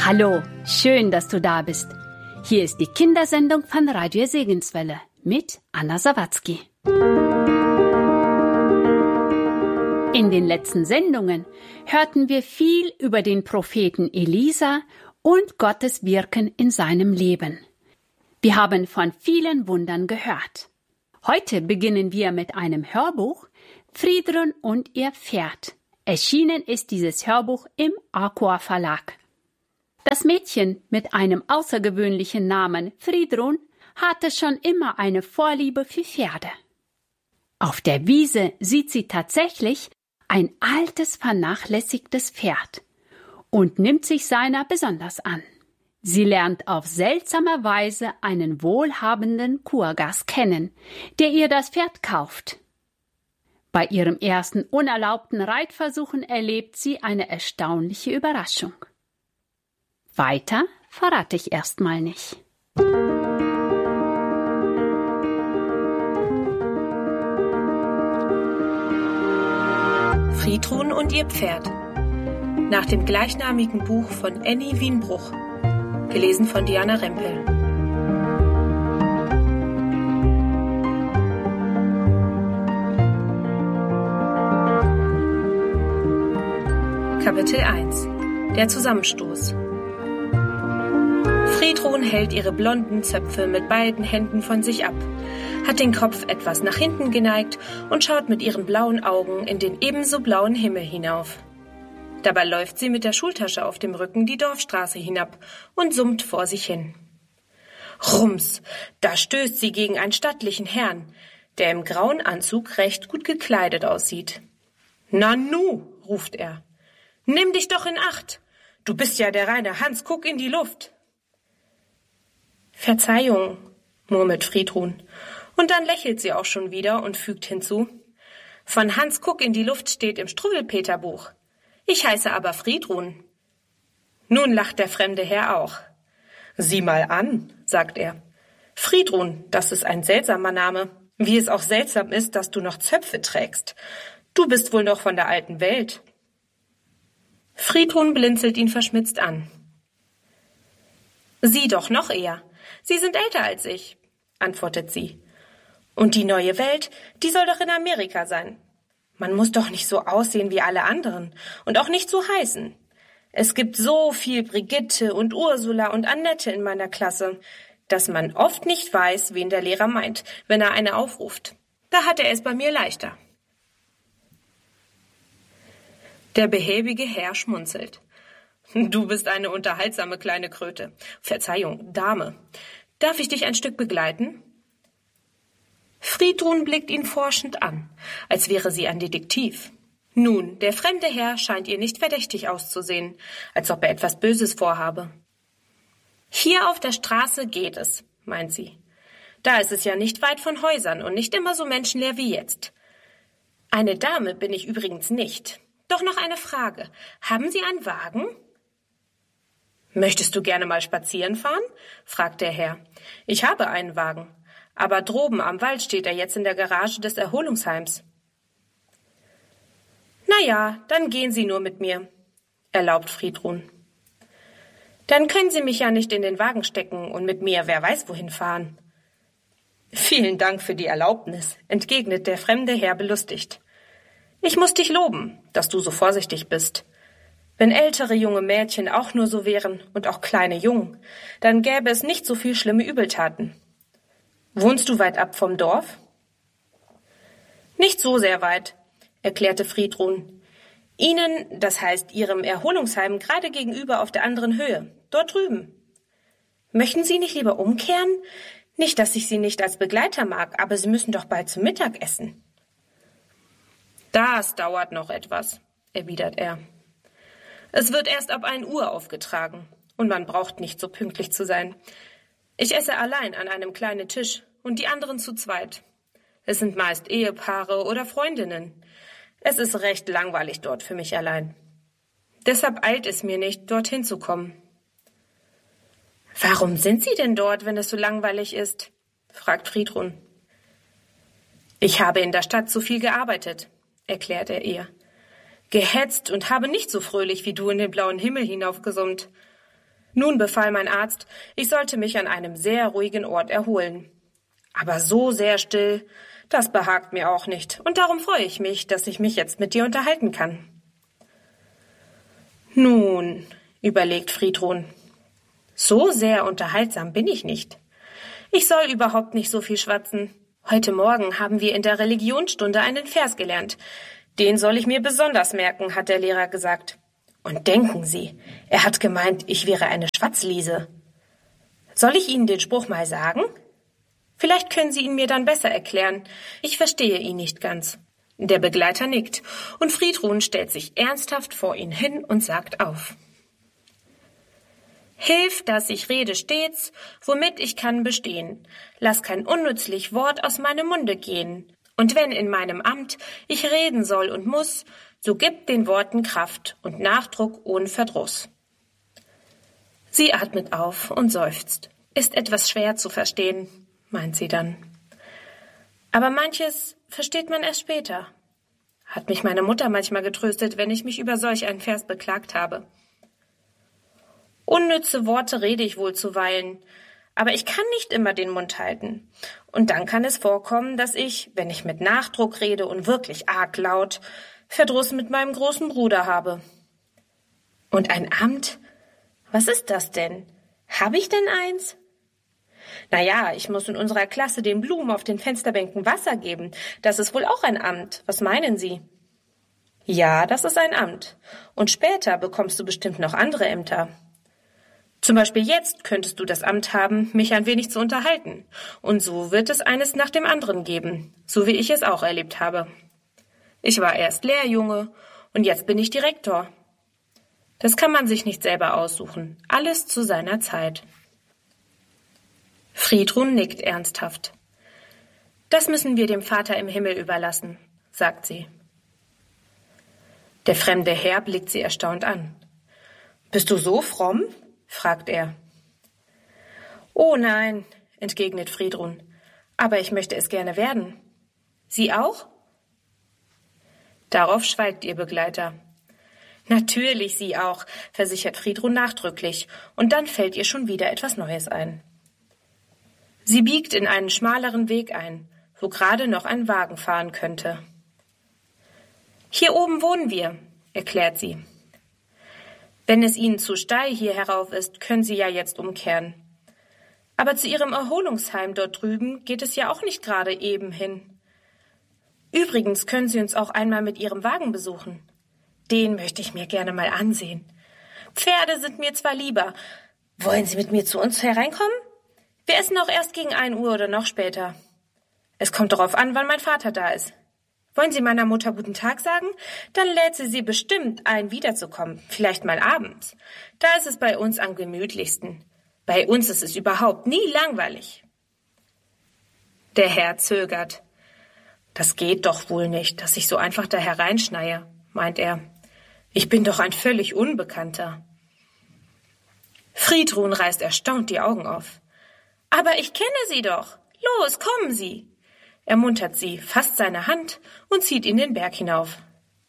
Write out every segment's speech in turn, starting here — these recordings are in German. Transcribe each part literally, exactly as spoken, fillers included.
Hallo, schön, dass du da bist. Hier ist die Kindersendung von Radio Segenswelle mit Anna Sawatzki. In den letzten Sendungen hörten wir viel über den Propheten Elisa und Gottes Wirken in seinem Leben. Wir haben von vielen Wundern gehört. Heute beginnen wir mit einem Hörbuch, Friedrun und ihr Pferd. Erschienen ist dieses Hörbuch im Aqua Verlag. Das Mädchen mit einem außergewöhnlichen Namen Friedrun hatte schon immer eine Vorliebe für Pferde. Auf der Wiese sieht sie tatsächlich ein altes, vernachlässigtes Pferd und nimmt sich seiner besonders an. Sie lernt auf seltsame Weise einen wohlhabenden Kurgast kennen, der ihr das Pferd kauft. Bei ihrem ersten unerlaubten Reitversuchen erlebt sie eine erstaunliche Überraschung. Weiter verrate ich erstmal nicht. Friedrun und ihr Pferd. Nach dem gleichnamigen Buch von Annie Wienbruch. Gelesen von Diana Rempel. Kapitel eins. Der Zusammenstoß. Friedrun hält ihre blonden Zöpfe mit beiden Händen von sich ab, hat den Kopf etwas nach hinten geneigt und schaut mit ihren blauen Augen in den ebenso blauen Himmel hinauf. Dabei läuft sie mit der Schultasche auf dem Rücken die Dorfstraße hinab und summt vor sich hin. Rums, da stößt sie gegen einen stattlichen Herrn, der im grauen Anzug recht gut gekleidet aussieht. »Nanu«, ruft er, »nimm dich doch in Acht! Du bist ja der reine Hans Kuck in die Luft!« »Verzeihung«, murmelt Friedrun, und dann lächelt sie auch schon wieder und fügt hinzu, »Von Hans Kuck in die Luft steht im Struwwelpeter-Buch. Ich heiße aber Friedrun.« Nun lacht der fremde Herr auch. »Sieh mal an«, sagt er. »Friedrun, das ist ein seltsamer Name. Wie es auch seltsam ist, dass du noch Zöpfe trägst. Du bist wohl noch von der alten Welt.« Friedrun blinzelt ihn verschmitzt an. »Sie doch noch eher. Sie sind älter als ich«, antwortet sie. »Und die neue Welt, die soll doch in Amerika sein. Man muss doch nicht so aussehen wie alle anderen und auch nicht so heißen. Es gibt so viel Brigitte und Ursula und Annette in meiner Klasse, dass man oft nicht weiß, wen der Lehrer meint, wenn er eine aufruft. Da hat er es bei mir leichter.« Der behäbige Herr schmunzelt. »Du bist eine unterhaltsame kleine Kröte. Verzeihung, Dame. Darf ich dich ein Stück begleiten?« Friedrun blickt ihn forschend an, als wäre sie ein Detektiv. Nun, der fremde Herr scheint ihr nicht verdächtig auszusehen, als ob er etwas Böses vorhabe. »Hier auf der Straße geht es«, meint sie. »Da ist es ja nicht weit von Häusern und nicht immer so menschenleer wie jetzt. Eine Dame bin ich übrigens nicht. Doch noch eine Frage. Haben Sie einen Wagen?« »Möchtest du gerne mal spazieren fahren?« fragt der Herr. »Ich habe einen Wagen, aber droben am Wald steht er jetzt in der Garage des Erholungsheims.« »Na ja, dann gehen Sie nur mit mir«, erlaubt Friedrun. »Dann können Sie mich ja nicht in den Wagen stecken und mit mir wer weiß wohin fahren.« »Vielen Dank für die Erlaubnis«, entgegnet der fremde Herr belustigt. »Ich muss dich loben, dass du so vorsichtig bist. Wenn ältere junge Mädchen auch nur so wären und auch kleine Jungen, dann gäbe es nicht so viel schlimme Übeltaten. Wohnst du weit ab vom Dorf?« »Nicht so sehr weit«, erklärte Friedrun. »Ihnen, das heißt Ihrem Erholungsheim, gerade gegenüber auf der anderen Höhe, dort drüben. Möchten Sie nicht lieber umkehren? Nicht, dass ich Sie nicht als Begleiter mag, aber Sie müssen doch bald zum Mittag essen.« »Das dauert noch etwas«, erwidert er. »Es wird erst ab ein Uhr aufgetragen und man braucht nicht so pünktlich zu sein. Ich esse allein an einem kleinen Tisch und die anderen zu zweit. Es sind meist Ehepaare oder Freundinnen. Es ist recht langweilig dort für mich allein. Deshalb eilt es mir nicht, dorthin zu kommen.« »Warum sind Sie denn dort, wenn es so langweilig ist?« fragt Friedrun. »Ich habe in der Stadt zu viel gearbeitet«, erklärt er ihr. »Gehetzt und habe nicht so fröhlich wie du in den blauen Himmel hinaufgesummt. Nun befahl mein Arzt, ich sollte mich an einem sehr ruhigen Ort erholen. Aber so sehr still, das behagt mir auch nicht, und darum freue ich mich, dass ich mich jetzt mit dir unterhalten kann. Nun, überlegt Friedrun, so sehr unterhaltsam bin ich nicht. Ich soll überhaupt nicht so viel schwatzen. Heute Morgen haben wir in der Religionsstunde einen Vers gelernt. Den soll ich mir besonders merken, hat der Lehrer gesagt. Und denken Sie, er hat gemeint, ich wäre eine Schwatzliese. Soll ich Ihnen den Spruch mal sagen? Vielleicht können Sie ihn mir dann besser erklären. Ich verstehe ihn nicht ganz. Der Begleiter nickt, und Friedrun stellt sich ernsthaft vor ihn hin und sagt auf. Hilf, dass ich rede stets, womit ich kann bestehen. Lass kein unnützlich Wort aus meinem Munde gehen. Und wenn in meinem Amt ich reden soll und muss, so gib den Worten Kraft und Nachdruck ohne Verdruss. Sie atmet auf und seufzt. Ist etwas schwer zu verstehen, meint sie dann. Aber manches versteht man erst später. Hat mich meine Mutter manchmal getröstet, wenn ich mich über solch einen Vers beklagt habe. Unnütze Worte rede ich wohl zuweilen, aber ich kann nicht immer den Mund halten. Und dann kann es vorkommen, dass ich, wenn ich mit Nachdruck rede und wirklich arg laut, Verdruss mit meinem großen Bruder habe. Und ein Amt? Was ist das denn? Habe ich denn eins? Na ja, ich muss in unserer Klasse den Blumen auf den Fensterbänken Wasser geben. Das ist wohl auch ein Amt. Was meinen Sie? Ja, das ist ein Amt. Und später bekommst du bestimmt noch andere Ämter. Zum Beispiel jetzt könntest du das Amt haben, mich ein wenig zu unterhalten. Und so wird es eines nach dem anderen geben, so wie ich es auch erlebt habe. Ich war erst Lehrjunge und jetzt bin ich Direktor. Das kann man sich nicht selber aussuchen. Alles zu seiner Zeit. Friedrun nickt ernsthaft. Das müssen wir dem Vater im Himmel überlassen, sagt sie. Der fremde Herr blickt sie erstaunt an. Bist du so fromm? Fragt er. Oh nein, entgegnet Friedrun, aber ich möchte es gerne werden. Sie auch? Darauf schweigt ihr Begleiter. Natürlich Sie auch, versichert Friedrun nachdrücklich, und dann fällt ihr schon wieder etwas Neues ein. Sie biegt in einen schmaleren Weg ein, wo gerade noch ein Wagen fahren könnte. Hier oben wohnen wir, erklärt sie. Wenn es Ihnen zu steil hier herauf ist, können Sie ja jetzt umkehren. Aber zu Ihrem Erholungsheim dort drüben geht es ja auch nicht gerade eben hin. Übrigens können Sie uns auch einmal mit Ihrem Wagen besuchen. Den möchte ich mir gerne mal ansehen. Pferde sind mir zwar lieber. Wollen Sie mit mir zu uns hereinkommen? Wir essen auch erst gegen ein Uhr oder noch später. Es kommt darauf an, wann mein Vater da ist. Wollen Sie meiner Mutter guten Tag sagen? Dann lädt sie Sie bestimmt ein, wiederzukommen. Vielleicht mal abends. Da ist es bei uns am gemütlichsten. Bei uns ist es überhaupt nie langweilig. Der Herr zögert. Das geht doch wohl nicht, dass ich so einfach da hereinschneie, meint er. Ich bin doch ein völlig Unbekannter. Friedrun reißt erstaunt die Augen auf. Aber ich kenne Sie doch. Los, kommen Sie. Er muntert sie, fasst seine Hand und zieht ihn den Berg hinauf.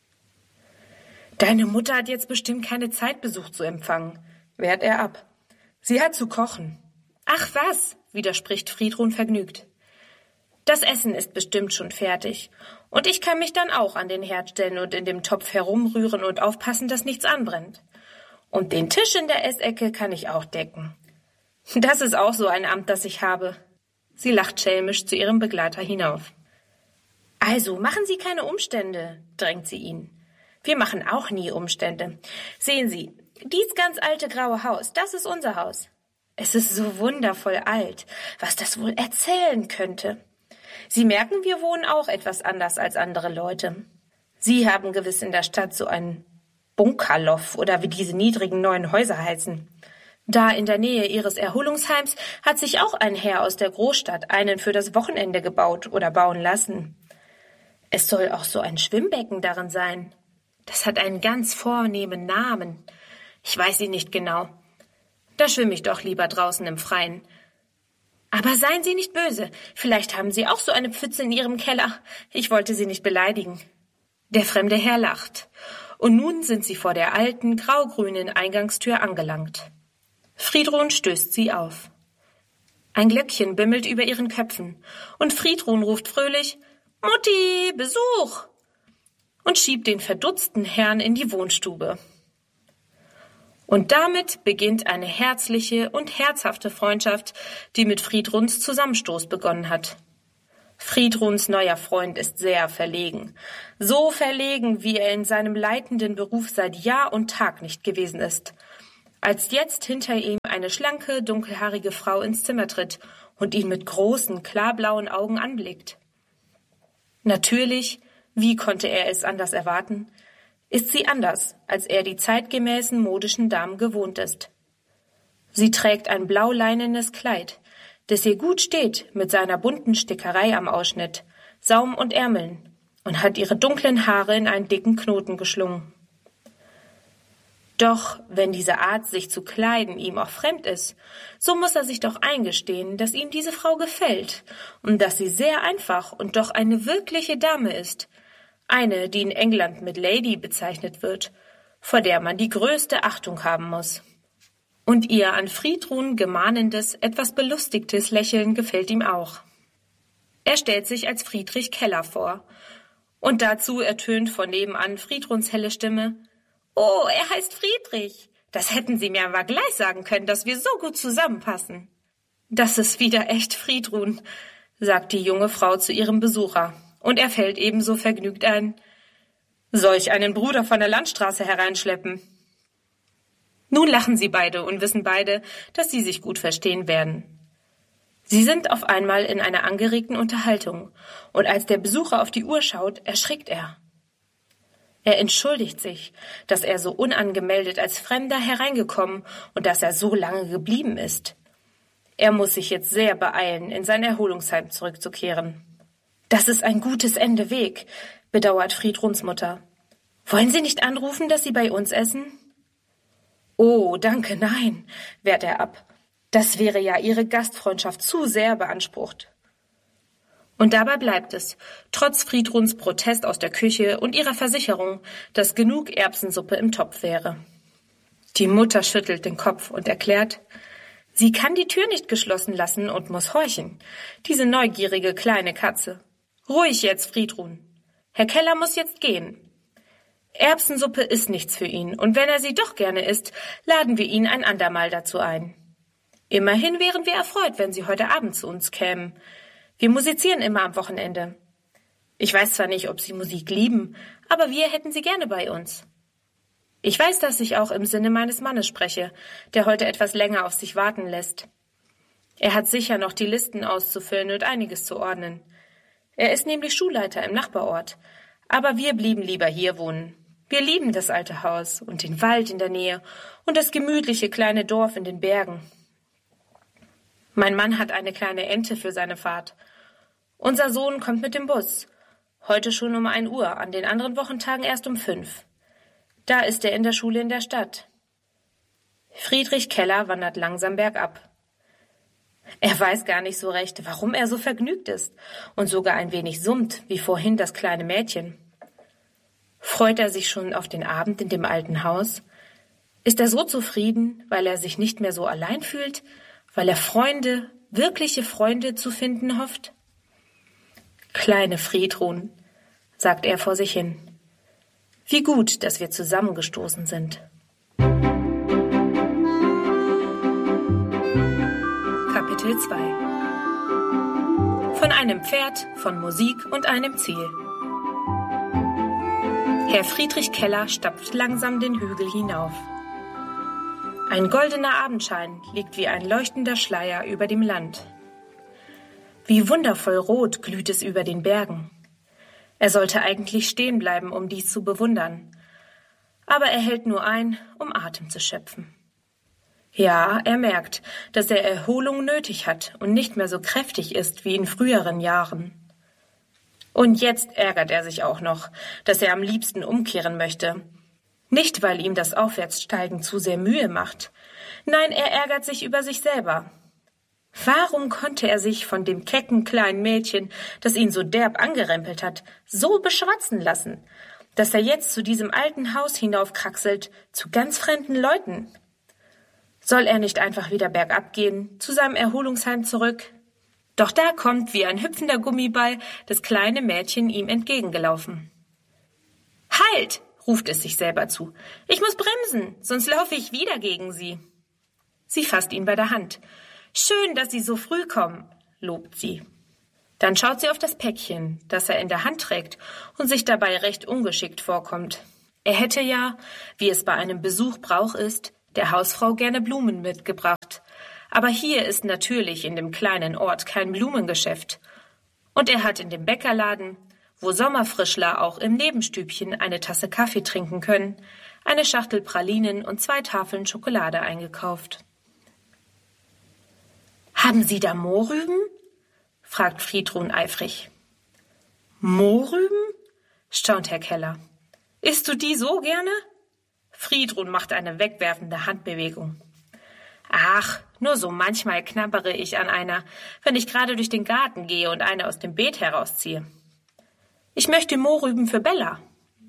Deine Mutter hat jetzt bestimmt keine Zeit, Besuch zu empfangen, wehrt er ab. Sie hat zu kochen. Ach was, widerspricht Friedrun vergnügt. Das Essen ist bestimmt schon fertig. Und ich kann mich dann auch an den Herd stellen und in dem Topf herumrühren und aufpassen, dass nichts anbrennt. Und den Tisch in der Essecke kann ich auch decken. Das ist auch so ein Amt, das ich habe. Sie lacht schelmisch zu ihrem Begleiter hinauf. Also, machen Sie keine Umstände, drängt sie ihn. Wir machen auch nie Umstände. Sehen Sie, dies ganz alte graue Haus, das ist unser Haus. Es ist so wundervoll alt, was das wohl erzählen könnte. Sie merken, wir wohnen auch etwas anders als andere Leute. Sie haben gewiss in der Stadt so einen Bunkerloff oder wie diese niedrigen neuen Häuser heißen. Da in der Nähe Ihres Erholungsheims hat sich auch ein Herr aus der Großstadt einen für das Wochenende gebaut oder bauen lassen. Es soll auch so ein Schwimmbecken darin sein. Das hat einen ganz vornehmen Namen. Ich weiß ihn nicht genau. Da schwimme ich doch lieber draußen im Freien. Aber seien Sie nicht böse. Vielleicht haben Sie auch so eine Pfütze in Ihrem Keller. Ich wollte Sie nicht beleidigen. Der fremde Herr lacht. Und nun sind sie vor der alten, graugrünen Eingangstür angelangt. Friedrun stößt sie auf. Ein Glöckchen bimmelt über ihren Köpfen und Friedrun ruft fröhlich: »Mutti, Besuch!« und schiebt den verdutzten Herrn in die Wohnstube. Und damit beginnt eine herzliche und herzhafte Freundschaft, die mit Friedruns Zusammenstoß begonnen hat. Friedruns neuer Freund ist sehr verlegen. So verlegen, wie er in seinem leitenden Beruf seit Jahr und Tag nicht gewesen ist. Als jetzt hinter ihm eine schlanke, dunkelhaarige Frau ins Zimmer tritt und ihn mit großen, klarblauen Augen anblickt. Natürlich, wie konnte er es anders erwarten, ist sie anders, als er die zeitgemäßen modischen Damen gewohnt ist. Sie trägt ein blauleinendes Kleid, das ihr gut steht mit seiner bunten Stickerei am Ausschnitt, Saum und Ärmeln, und hat ihre dunklen Haare in einen dicken Knoten geschlungen. Doch wenn diese Art, sich zu kleiden, ihm auch fremd ist, so muss er sich doch eingestehen, dass ihm diese Frau gefällt und dass sie sehr einfach und doch eine wirkliche Dame ist, eine, die in England mit Lady bezeichnet wird, vor der man die größte Achtung haben muss. Und ihr an Friedrun gemahnendes, etwas belustigtes Lächeln gefällt ihm auch. Er stellt sich als Friedrich Keller vor, und dazu ertönt von nebenan Friedruns helle Stimme: »Oh, er heißt Friedrich. Das hätten Sie mir aber gleich sagen können, dass wir so gut zusammenpassen.« »Das ist wieder echt Friedrun«, sagt die junge Frau zu ihrem Besucher, und er fällt ebenso vergnügt ein: »Soll ich einen Bruder von der Landstraße hereinschleppen?« Nun lachen sie beide und wissen beide, dass sie sich gut verstehen werden. Sie sind auf einmal in einer angeregten Unterhaltung, und als der Besucher auf die Uhr schaut, erschrickt er. Er entschuldigt sich, dass er so unangemeldet als Fremder hereingekommen und dass er so lange geblieben ist. Er muss sich jetzt sehr beeilen, in sein Erholungsheim zurückzukehren. »Das ist ein gutes Ende Weg«, bedauert Friedruns Mutter. »Wollen Sie nicht anrufen, dass Sie bei uns essen?« »Oh, danke, nein«, wehrt er ab. »Das wäre ja Ihre Gastfreundschaft zu sehr beansprucht.« Und dabei bleibt es, trotz Friedruns Protest aus der Küche und ihrer Versicherung, dass genug Erbsensuppe im Topf wäre. Die Mutter schüttelt den Kopf und erklärt: »Sie kann die Tür nicht geschlossen lassen und muss horchen. Diese neugierige kleine Katze. Ruhig jetzt, Friedrun. Herr Keller muss jetzt gehen. Erbsensuppe ist nichts für ihn, und wenn er sie doch gerne isst, laden wir ihn ein andermal dazu ein. Immerhin wären wir erfreut, wenn Sie heute Abend zu uns kämen. Wir musizieren immer am Wochenende. Ich weiß zwar nicht, ob Sie Musik lieben, aber wir hätten Sie gerne bei uns. Ich weiß, dass ich auch im Sinne meines Mannes spreche, der heute etwas länger auf sich warten lässt. Er hat sicher noch die Listen auszufüllen und einiges zu ordnen. Er ist nämlich Schulleiter im Nachbarort, aber wir blieben lieber hier wohnen. Wir lieben das alte Haus und den Wald in der Nähe und das gemütliche kleine Dorf in den Bergen. Mein Mann hat eine kleine Ente für seine Fahrt. Unser Sohn kommt mit dem Bus. Heute schon um ein Uhr, an den anderen Wochentagen erst um fünf. Da ist er in der Schule in der Stadt.« Friedrich Keller wandert langsam bergab. Er weiß gar nicht so recht, warum er so vergnügt ist und sogar ein wenig summt, wie vorhin das kleine Mädchen. Freut er sich schon auf den Abend in dem alten Haus? Ist er so zufrieden, weil er sich nicht mehr so allein fühlt, weil er Freunde, wirkliche Freunde zu finden hofft? »Kleine Friedrun«, sagt er vor sich hin. »Wie gut, dass wir zusammengestoßen sind.« Kapitel zwei. Von einem Pferd, von Musik und einem Ziel. Herr Friedrich Keller stapft langsam den Hügel hinauf. Ein goldener Abendschein liegt wie ein leuchtender Schleier über dem Land. Wie wundervoll rot glüht es über den Bergen. Er sollte eigentlich stehen bleiben, um dies zu bewundern. Aber er hält nur ein, um Atem zu schöpfen. Ja, er merkt, dass er Erholung nötig hat und nicht mehr so kräftig ist wie in früheren Jahren. Und jetzt ärgert er sich auch noch, dass er am liebsten umkehren möchte. Nicht, weil ihm das Aufwärtssteigen zu sehr Mühe macht. Nein, er ärgert sich über sich selber. Warum konnte er sich von dem kecken kleinen Mädchen, das ihn so derb angerempelt hat, so beschwatzen lassen, dass er jetzt zu diesem alten Haus hinaufkraxelt, zu ganz fremden Leuten? Soll er nicht einfach wieder bergab gehen, zu seinem Erholungsheim zurück? Doch da kommt wie ein hüpfender Gummiball das kleine Mädchen ihm entgegengelaufen. »Halt!« ruft es sich selber zu. »Ich muss bremsen, sonst laufe ich wieder gegen Sie.« Sie fasst ihn bei der Hand. »Schön, dass Sie so früh kommen«, lobt sie. Dann schaut sie auf das Päckchen, das er in der Hand trägt und sich dabei recht ungeschickt vorkommt. Er hätte ja, wie es bei einem Besuch Brauch ist, der Hausfrau gerne Blumen mitgebracht. Aber hier ist natürlich in dem kleinen Ort kein Blumengeschäft. Und er hat in dem Bäckerladen, wo Sommerfrischler auch im Nebenstübchen eine Tasse Kaffee trinken können, eine Schachtel Pralinen und zwei Tafeln Schokolade eingekauft. »Haben Sie da Mohrrüben?« fragt Friedrun eifrig. »Mohrrüben?« staunt Herr Keller. »Isst du die so gerne?« Friedrun macht eine wegwerfende Handbewegung. »Ach, nur so manchmal knabbere ich an einer, wenn ich gerade durch den Garten gehe und eine aus dem Beet herausziehe. Ich möchte Mohrrüben für Bella.«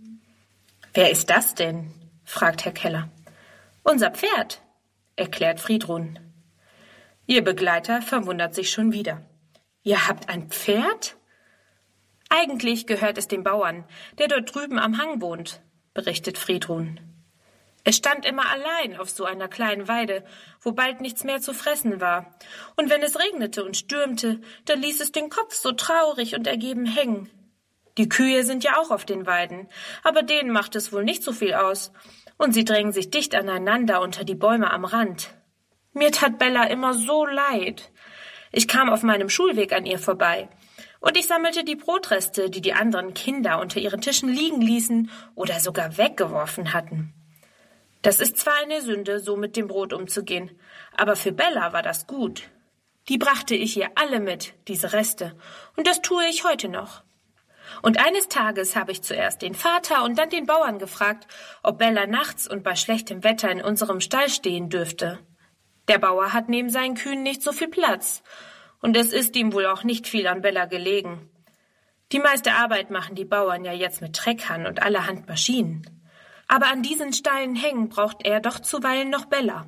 »Wer ist das denn?« fragt Herr Keller. »Unser Pferd«, erklärt Friedrun. Ihr Begleiter verwundert sich schon wieder. »Ihr habt ein Pferd?« »Eigentlich gehört es dem Bauern, der dort drüben am Hang wohnt«, berichtet Friedrun. Es stand immer allein auf so einer kleinen Weide, wo bald nichts mehr zu fressen war. Und wenn es regnete und stürmte, dann ließ es den Kopf so traurig und ergeben hängen. Die Kühe sind ja auch auf den Weiden, aber denen macht es wohl nicht so viel aus. Und sie drängen sich dicht aneinander unter die Bäume am Rand. Mir tat Bella immer so leid. Ich kam auf meinem Schulweg an ihr vorbei. Und ich sammelte die Brotreste, die die anderen Kinder unter ihren Tischen liegen ließen oder sogar weggeworfen hatten. Das ist zwar eine Sünde, so mit dem Brot umzugehen, aber für Bella war das gut. Die brachte ich ihr alle mit, diese Reste, und das tue ich heute noch. Und eines Tages habe ich zuerst den Vater und dann den Bauern gefragt, ob Bella nachts und bei schlechtem Wetter in unserem Stall stehen dürfte. Der Bauer hat neben seinen Kühen nicht so viel Platz, und es ist ihm wohl auch nicht viel an Bella gelegen. Die meiste Arbeit machen die Bauern ja jetzt mit Treckern und allerhand Maschinen. Aber an diesen steilen Hängen braucht er doch zuweilen noch Bella.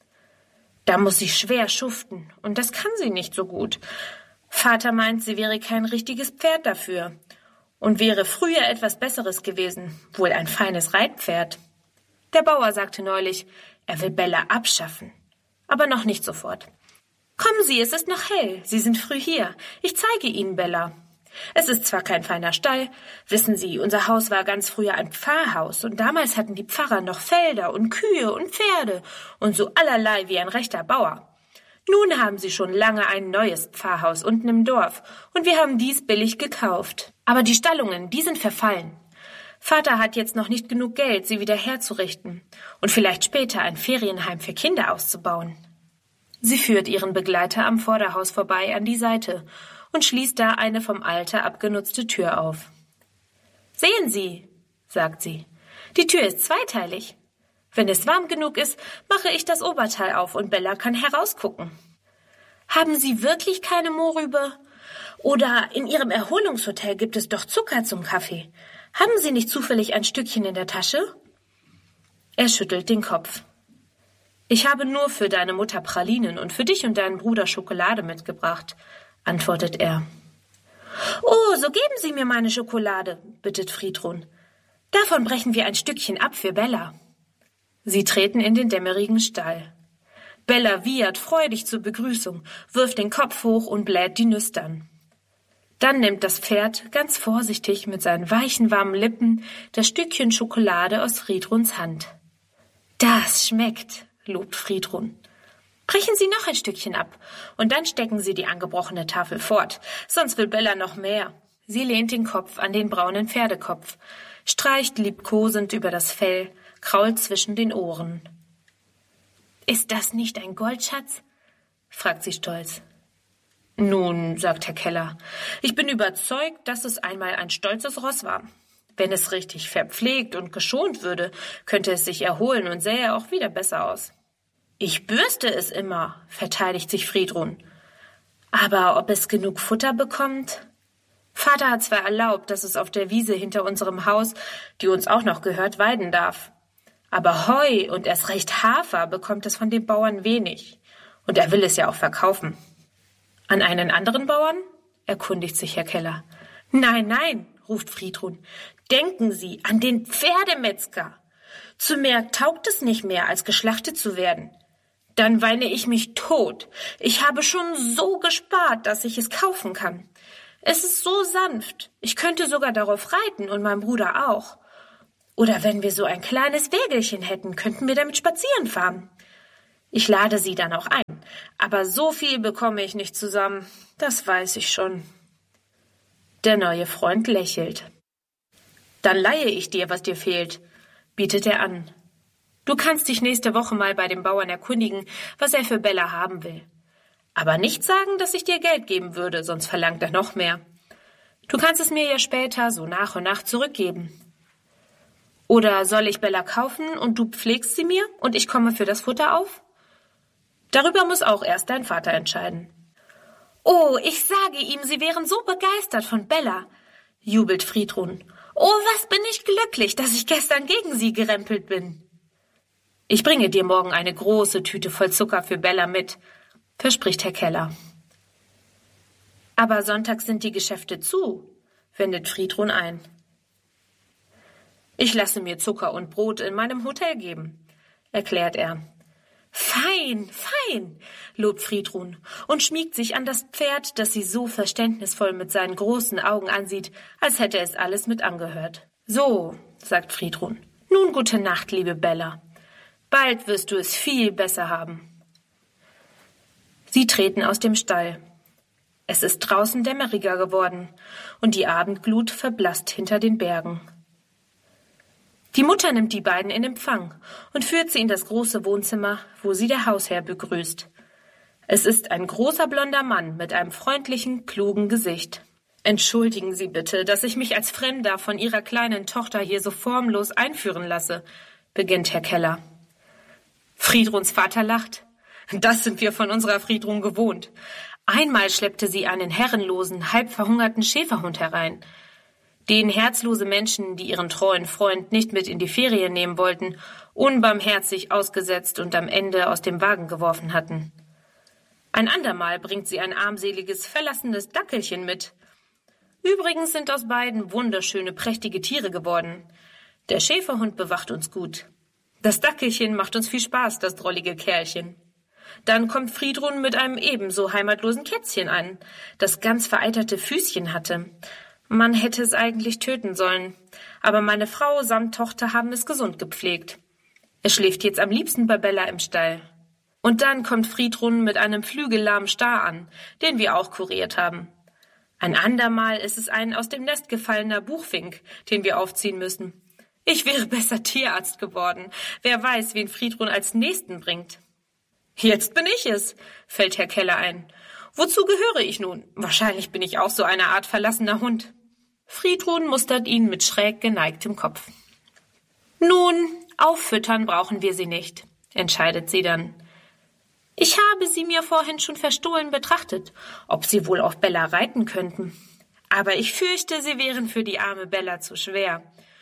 Da muss sie schwer schuften, und das kann sie nicht so gut. Vater meint, sie wäre kein richtiges Pferd dafür und wäre früher etwas Besseres gewesen, wohl ein feines Reitpferd. Der Bauer sagte neulich, er will Bella abschaffen, aber noch nicht sofort. »Kommen Sie, es ist noch hell, Sie sind früh hier. Ich zeige Ihnen Bella. Es ist zwar kein feiner Stall, wissen Sie, unser Haus war ganz früher ein Pfarrhaus und damals hatten die Pfarrer noch Felder und Kühe und Pferde und so allerlei wie ein rechter Bauer. Nun haben sie schon lange ein neues Pfarrhaus unten im Dorf und wir haben dies billig gekauft. Aber die Stallungen, die sind verfallen. Vater hat jetzt noch nicht genug Geld, sie wieder herzurichten und vielleicht später ein Ferienheim für Kinder auszubauen.« Sie führt ihren Begleiter am Vorderhaus vorbei an die Seite und schließt da eine vom Alter abgenutzte Tür auf. »Sehen Sie«, sagt sie, »die Tür ist zweiteilig. Wenn es warm genug ist, mache ich das Oberteil auf und Bella kann herausgucken. Haben Sie wirklich keine Mohrrübe? Oder in Ihrem Erholungshotel gibt es doch Zucker zum Kaffee. Haben Sie nicht zufällig ein Stückchen in der Tasche?« Er schüttelt den Kopf. »Ich habe nur für deine Mutter Pralinen und für dich und deinen Bruder Schokolade mitgebracht«, antwortet er. »Oh, so geben Sie mir meine Schokolade«, bittet Friedrun. »Davon brechen wir ein Stückchen ab für Bella.« Sie treten in den dämmerigen Stall. Bella wiehert freudig zur Begrüßung, wirft den Kopf hoch und bläht die Nüstern. Dann nimmt das Pferd ganz vorsichtig mit seinen weichen, warmen Lippen das Stückchen Schokolade aus Friedruns Hand. »Das schmeckt«, lobt Friedrun. »Brechen Sie noch ein Stückchen ab, und dann stecken Sie die angebrochene Tafel fort, sonst will Bella noch mehr.« Sie lehnt den Kopf an den braunen Pferdekopf, streicht liebkosend über das Fell, krault zwischen den Ohren. »Ist das nicht ein Goldschatz?« fragt sie stolz. »Nun«, sagt Herr Keller, »ich bin überzeugt, dass es einmal ein stolzes Ross war. Wenn es richtig verpflegt und geschont würde, könnte es sich erholen und sähe auch wieder besser aus.« »Ich bürste es immer«, verteidigt sich Friedrun. »Aber ob es genug Futter bekommt?« »Vater hat zwar erlaubt, dass es auf der Wiese hinter unserem Haus, die uns auch noch gehört, weiden darf. Aber Heu und erst recht Hafer bekommt es von dem Bauern wenig. Und er will es ja auch verkaufen. An einen anderen Bauern? Erkundigt sich Herr Keller. Nein, nein, ruft Friedrun. Denken Sie an den Pferdemetzger. Zu mehr taugt es nicht mehr, als geschlachtet zu werden. Dann weine ich mich tot. Ich habe schon so gespart, dass ich es kaufen kann. Es ist so sanft. Ich könnte sogar darauf reiten und mein Bruder auch. Oder wenn wir so ein kleines Wägelchen hätten, könnten wir damit spazieren fahren. Ich lade Sie dann auch ein. Aber so viel bekomme ich nicht zusammen. Das weiß ich schon. Der neue Freund lächelt. Dann leihe ich dir, was dir fehlt, bietet er an. Du kannst dich nächste Woche mal bei dem Bauern erkundigen, was er für Bella haben will. Aber nicht sagen, dass ich dir Geld geben würde, sonst verlangt er noch mehr. Du kannst es mir ja später so nach und nach zurückgeben. Oder soll ich Bella kaufen und du pflegst sie mir und ich komme für das Futter auf? Darüber muss auch erst dein Vater entscheiden. Oh, ich sage ihm, Sie wären so begeistert von Bella, jubelt Friedrun. Oh, was bin ich glücklich, dass ich gestern gegen sie gerempelt bin. Ich bringe dir morgen eine große Tüte voll Zucker für Bella mit, verspricht Herr Keller. Aber sonntags sind die Geschäfte zu, wendet Friedrun ein. Ich lasse mir Zucker und Brot in meinem Hotel geben, erklärt er. Fein, fein, lobt Friedrun und schmiegt sich an das Pferd, das sie so verständnisvoll mit seinen großen Augen ansieht, als hätte es alles mit angehört. So, sagt Friedrun, nun gute Nacht, liebe Bella. Bald wirst du es viel besser haben. Sie treten aus dem Stall. Es ist draußen dämmeriger geworden und die Abendglut verblasst hinter den Bergen. Die Mutter nimmt die beiden in Empfang und führt sie in das große Wohnzimmer, wo sie der Hausherr begrüßt. Es ist ein großer blonder Mann mit einem freundlichen, klugen Gesicht. Entschuldigen Sie bitte, dass ich mich als Fremder von Ihrer kleinen Tochter hier so formlos einführen lasse, beginnt Herr Keller. Friedruns Vater lacht. Das sind wir von unserer Friedrun gewohnt. Einmal schleppte sie einen herrenlosen, halb verhungerten Schäferhund herein, den herzlose Menschen, die ihren treuen Freund nicht mit in die Ferien nehmen wollten, unbarmherzig ausgesetzt und am Ende aus dem Wagen geworfen hatten. Ein andermal bringt sie ein armseliges, verlassenes Dackelchen mit. Übrigens sind aus beiden wunderschöne, prächtige Tiere geworden. Der Schäferhund bewacht uns gut. Das Dackelchen macht uns viel Spaß, das drollige Kerlchen. Dann kommt Friedrun mit einem ebenso heimatlosen Kätzchen an, das ganz vereiterte Füßchen hatte. Man hätte es eigentlich töten sollen, aber meine Frau samt Tochter haben es gesund gepflegt. Es schläft jetzt am liebsten bei Bella im Stall. Und dann kommt Friedrun mit einem flügellahmen Star an, den wir auch kuriert haben. Ein andermal ist es ein aus dem Nest gefallener Buchfink, den wir aufziehen müssen. Ich wäre besser Tierarzt geworden. Wer weiß, wen Friedrun als Nächsten bringt. Jetzt bin ich es, fällt Herr Keller ein. Wozu gehöre ich nun? Wahrscheinlich bin ich auch so eine Art verlassener Hund. Friedrun mustert ihn mit schräg geneigtem Kopf. Nun, auffüttern brauchen wir sie nicht, entscheidet sie dann. Ich habe sie mir vorhin schon verstohlen betrachtet, ob sie wohl auf Bella reiten könnten. Aber ich fürchte, sie wären für die arme Bella zu schwer.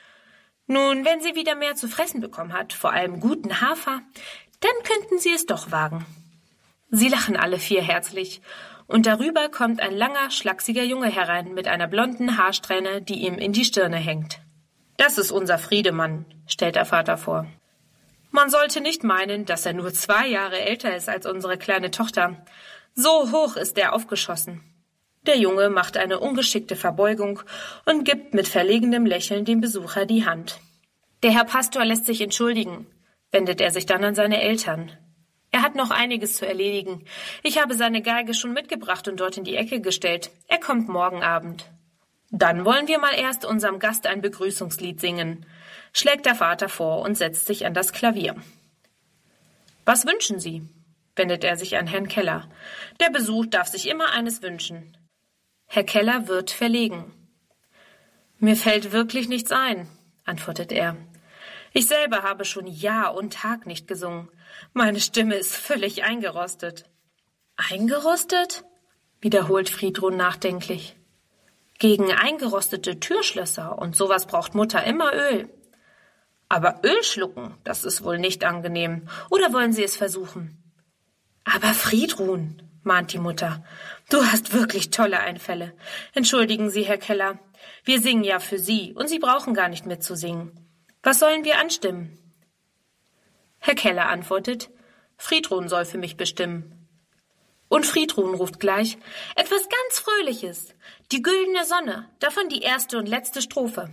Nun, wenn sie wieder mehr zu fressen bekommen hat, vor allem guten Hafer, dann könnten sie es doch wagen. Sie lachen alle vier herzlich, und darüber kommt ein langer, schlachsiger Junge herein mit einer blonden Haarsträhne, die ihm in die Stirne hängt. Das ist unser Friedemann, stellt der Vater vor. Man sollte nicht meinen, dass er nur zwei Jahre älter ist als unsere kleine Tochter. So hoch ist er aufgeschossen. Der Junge macht eine ungeschickte Verbeugung und gibt mit verlegenem Lächeln dem Besucher die Hand. Der Herr Pastor lässt sich entschuldigen, wendet er sich dann an seine Eltern. Er hat noch einiges zu erledigen. Ich habe seine Geige schon mitgebracht und dort in die Ecke gestellt. Er kommt morgen Abend. Dann wollen wir mal erst unserem Gast ein Begrüßungslied singen, schlägt der Vater vor und setzt sich an das Klavier. Was wünschen Sie? Wendet er sich an Herrn Keller. Der Besuch darf sich immer eines wünschen. Herr Keller wird verlegen. Mir fällt wirklich nichts ein, antwortet er. Ich selber habe schon Jahr und Tag nicht gesungen. Meine Stimme ist völlig eingerostet. Eingerostet? Wiederholt Friedrun nachdenklich. Gegen eingerostete Türschlösser und sowas braucht Mutter immer Öl. Aber Öl schlucken, das ist wohl nicht angenehm. Oder wollen Sie es versuchen? Aber Friedrun, mahnt die Mutter, du hast wirklich tolle Einfälle. Entschuldigen Sie, Herr Keller, wir singen ja für Sie und Sie brauchen gar nicht mitzusingen. Was sollen wir anstimmen? Herr Keller antwortet, Friedrun soll für mich bestimmen. Und Friedrun ruft gleich, etwas ganz Fröhliches, die güldene Sonne, davon die erste und letzte Strophe.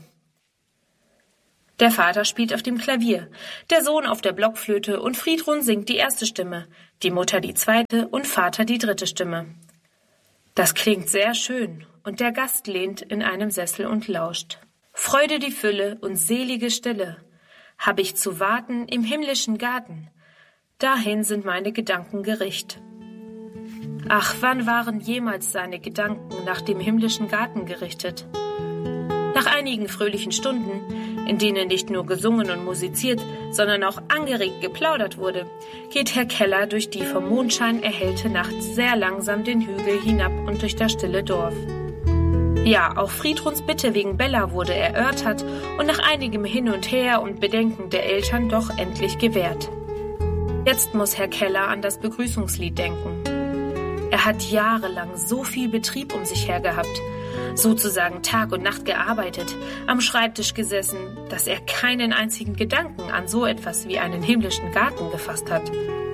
Der Vater spielt auf dem Klavier, der Sohn auf der Blockflöte und Friedrun singt die erste Stimme, die Mutter die zweite und Vater die dritte Stimme. Das klingt sehr schön und der Gast lehnt in einem Sessel und lauscht. Freude die Fülle und selige Stille, hab ich zu warten im himmlischen Garten, dahin sind meine Gedanken gericht. Ach, wann waren jemals seine Gedanken nach dem himmlischen Garten gerichtet? Nach einigen fröhlichen Stunden, in denen nicht nur gesungen und musiziert, sondern auch angeregt geplaudert wurde, geht Herr Keller durch die vom Mondschein erhellte Nacht sehr langsam den Hügel hinab und durch das stille Dorf. Ja, auch Friedruns Bitte wegen Bella wurde erörtert und nach einigem Hin und Her und Bedenken der Eltern doch endlich gewährt. Jetzt muss Herr Keller an das Begrüßungslied denken. Er hat jahrelang so viel Betrieb um sich her gehabt, sozusagen Tag und Nacht gearbeitet, am Schreibtisch gesessen, dass er keinen einzigen Gedanken an so etwas wie einen himmlischen Garten gefasst hat.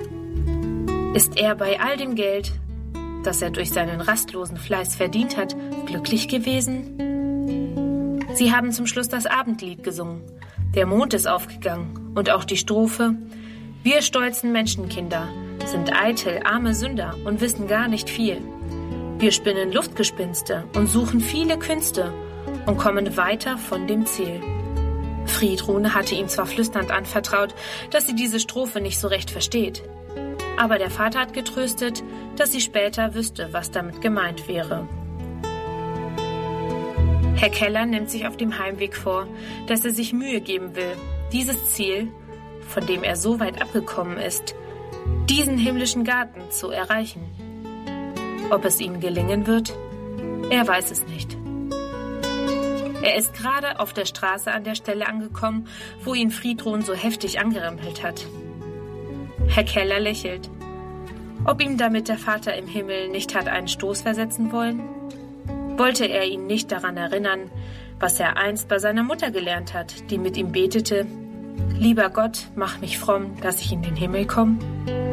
Ist er bei all dem Geld, das er durch seinen rastlosen Fleiß verdient hat, glücklich gewesen? Sie haben zum Schluss das Abendlied gesungen. Der Mond ist aufgegangen und auch die Strophe Wir stolzen Menschenkinder sind eitel, arme Sünder und wissen gar nicht viel. Wir spinnen Luftgespinste und suchen viele Künste und kommen weiter von dem Ziel. Friedrun hatte ihm zwar flüsternd anvertraut, dass sie diese Strophe nicht so recht versteht. Aber der Vater hat getröstet, dass sie später wüsste, was damit gemeint wäre. Herr Keller nimmt sich auf dem Heimweg vor, dass er sich Mühe geben will, dieses Ziel, von dem er so weit abgekommen ist, diesen himmlischen Garten zu erreichen. Ob es ihm gelingen wird? Er weiß es nicht. Er ist gerade auf der Straße an der Stelle angekommen, wo ihn Friedrun so heftig angerempelt hat. Herr Keller lächelt. Ob ihm damit der Vater im Himmel nicht hat einen Stoß versetzen wollen? Wollte er ihn nicht daran erinnern, was er einst bei seiner Mutter gelernt hat, die mit ihm betete, »Lieber Gott, mach mich fromm, dass ich in den Himmel komme«?